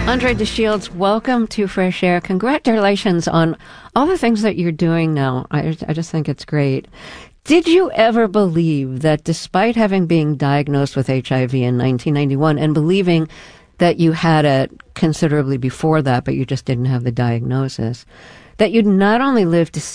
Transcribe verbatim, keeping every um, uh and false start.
Andre DeShields, welcome to Fresh Air. Congratulations on all the things that you're doing now. I, I just think it's great. Did you ever believe that despite having been diagnosed with H I V in nineteen ninety-one and believing that you had it considerably before that, but you just didn't have the diagnosis, that you'd not only live to